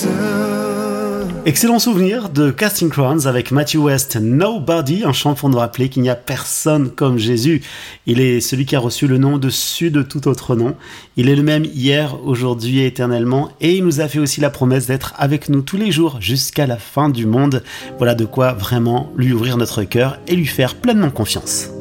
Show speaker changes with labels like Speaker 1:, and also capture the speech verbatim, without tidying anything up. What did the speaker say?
Speaker 1: Excellent souvenir de Casting Crowns avec Matthew West, Nobody, un chant pour nous rappeler qu'il n'y a personne comme Jésus. Il est celui qui a reçu le nom dessus de tout autre nom. Il est le même hier, aujourd'hui et éternellement, et il nous a fait aussi la promesse d'être avec nous tous les jours jusqu'à la fin du monde. Voilà de quoi vraiment lui ouvrir notre cœur et lui faire pleinement confiance.